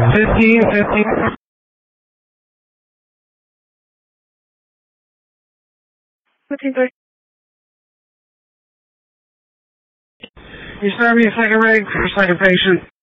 15. You start me a second reg for second patient.